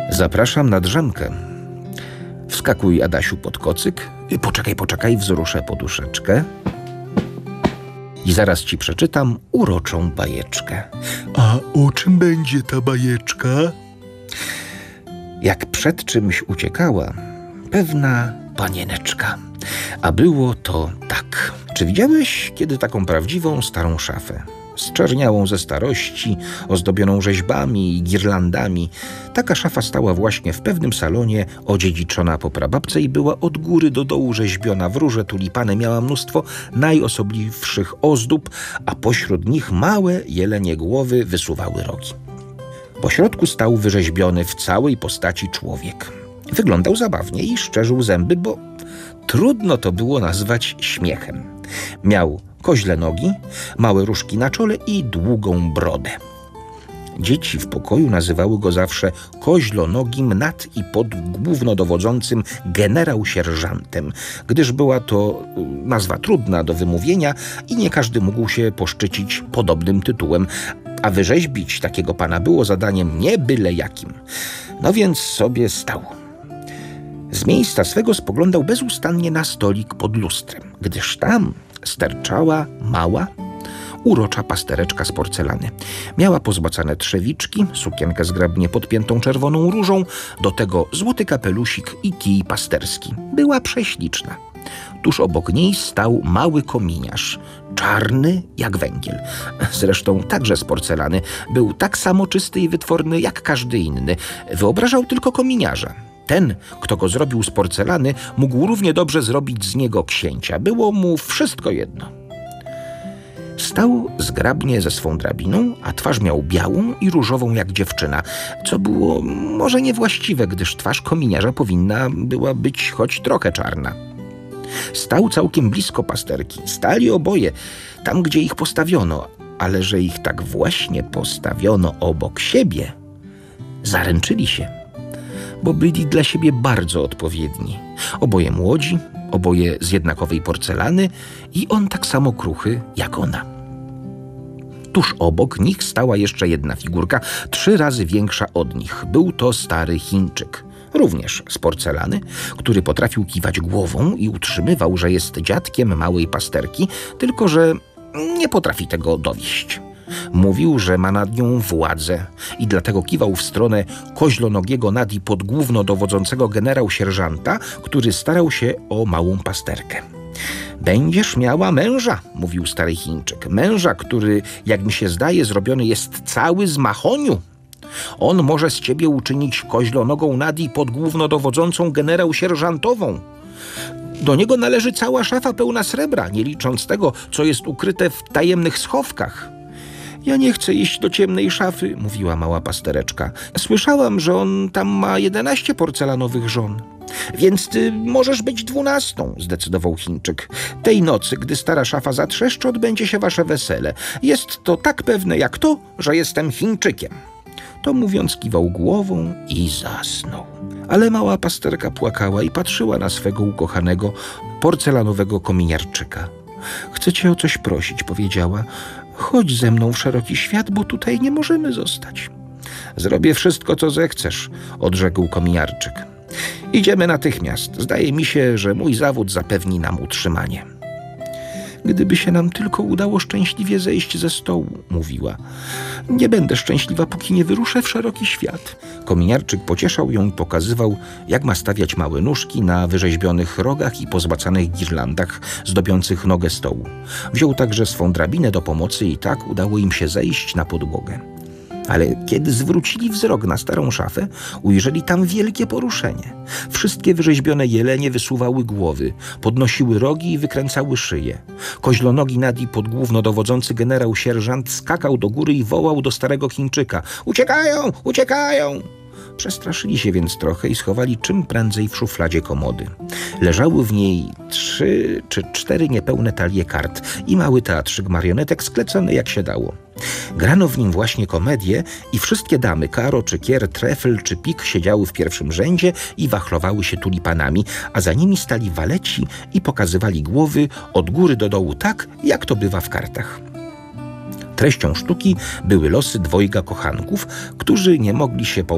Zapraszam na drzemkę. Wskakuj, Adasiu, pod kocyk. Poczekaj, wzruszę poduszeczkę. I zaraz ci przeczytam uroczą bajeczkę. A o czym będzie ta bajeczka? Jak przed czymś uciekała pewna panieneczka. A było to tak. Czy widziałeś kiedy taką prawdziwą starą szafę? Zczerniałą ze starości, ozdobioną rzeźbami i girlandami. Taka szafa stała właśnie w pewnym salonie, odziedziczona po prababce i była od góry do dołu rzeźbiona w róże, tulipany, miała mnóstwo najosobliwszych ozdób, a pośród nich małe jelenie głowy wysuwały rogi. Po środku stał wyrzeźbiony w całej postaci człowiek. Wyglądał zabawnie i szczerzył zęby, bo trudno to było nazwać śmiechem. Miał koźle nogi, małe różki na czole i długą brodę. Dzieci w pokoju nazywały go zawsze koźlonogim nad i pod głównodowodzącym generał-sierżantem, gdyż była to nazwa trudna do wymówienia i nie każdy mógł się poszczycić podobnym tytułem, a wyrzeźbić takiego pana było zadaniem nie byle jakim. No więc sobie stał. Z miejsca swego spoglądał bezustannie na stolik pod lustrem, gdyż tam sterczała mała, urocza pastereczka z porcelany. Miała pozbacane trzewiczki, sukienkę zgrabnie podpiętą czerwoną różą, do tego złoty kapelusik i kij pasterski. Była prześliczna. Tuż obok niej stał mały kominiarz, czarny jak węgiel. Zresztą także z porcelany. Był tak samo czysty i wytworny jak każdy inny. Wyobrażał tylko kominiarza. Ten, kto go zrobił z porcelany, mógł równie dobrze zrobić z niego księcia. Było mu wszystko jedno. Stał zgrabnie ze swą drabiną, a twarz miał białą i różową jak dziewczyna, co było może niewłaściwe, gdyż twarz kominiarza powinna była być choć trochę czarna. Stał całkiem blisko pasterki. Stali oboje, tam gdzie ich postawiono, ale że ich tak właśnie postawiono obok siebie, zaręczyli się, bo byli dla siebie bardzo odpowiedni. Oboje młodzi, oboje z jednakowej porcelany i on tak samo kruchy jak ona. Tuż obok nich stała jeszcze jedna figurka, 3 razy większa od nich. Był to stary Chińczyk, również z porcelany, który potrafił kiwać głową i utrzymywał, że jest dziadkiem małej pasterki, tylko że nie potrafi tego dowieść. Mówił, że ma nad nią władzę i dlatego kiwał w stronę koźlonogiego nad i pod głównodowodzącego generał-sierżanta, który starał się o małą pasterkę. Będziesz miała męża, mówił stary Chińczyk. Męża, który, jak mi się zdaje, zrobiony jest cały z mahoniu. On może z ciebie uczynić koźlonogą nad i pod głównodowodzącą generał-sierżantową. Do niego należy cała szafa pełna srebra, nie licząc tego, co jest ukryte w tajemnych schowkach. Ja nie chcę iść do ciemnej szafy, mówiła mała pastereczka. Słyszałam, że on tam ma 11 porcelanowych żon. Więc ty możesz być 12, zdecydował Chińczyk. Tej nocy, gdy stara szafa zatrzeszczy, odbędzie się wasze wesele. Jest to tak pewne jak to, że jestem Chińczykiem. To mówiąc kiwał głową i zasnął. Ale mała pasterka płakała i patrzyła na swego ukochanego porcelanowego kominiarczyka. Chcę cię o coś prosić, powiedziała. Chodź ze mną w szeroki świat, bo tutaj nie możemy zostać. Zrobię wszystko, co zechcesz, odrzekł kominiarczyk. Idziemy natychmiast. Zdaje mi się, że mój zawód zapewni nam utrzymanie. Gdyby się nam tylko udało szczęśliwie zejść ze stołu, mówiła. Nie będę szczęśliwa, póki nie wyruszę w szeroki świat. Kominiarczyk pocieszał ją i pokazywał, jak ma stawiać małe nóżki na wyrzeźbionych rogach i pozbacanych girlandach zdobiących nogę stołu. Wziął także swą drabinę do pomocy i tak udało im się zejść na podłogę. Ale kiedy zwrócili wzrok na starą szafę, ujrzeli tam wielkie poruszenie. Wszystkie wyrzeźbione jelenie wysuwały głowy, podnosiły rogi i wykręcały szyje. Koźlonogi nad i pod głównodowodzący generał-sierżant skakał do góry i wołał do starego Chińczyka. Uciekają! Uciekają! Przestraszyli się więc trochę i schowali czym prędzej w szufladzie komody. Leżały w niej 3 czy 4 niepełne talie kart i mały teatrzyk marionetek sklecony jak się dało. Grano w nim właśnie komedię i wszystkie damy, karo czy kier, trefl czy pik siedziały w pierwszym rzędzie i wachlowały się tulipanami, a za nimi stali waleci i pokazywali głowy od góry do dołu tak, jak to bywa w kartach. Treścią sztuki były losy 2 kochanków, którzy nie mogli się